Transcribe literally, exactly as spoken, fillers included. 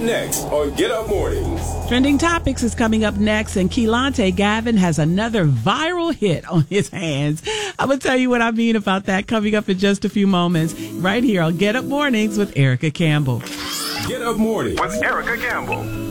next on Get Up Mornings. Trending Topics is coming up next, and Keelante Gavin has another viral hit on his hands. I'm going to tell you what I mean about that coming up in just a few moments, right here on Get Up Mornings with Erica Campbell. Get Up Mornings with Erica Campbell.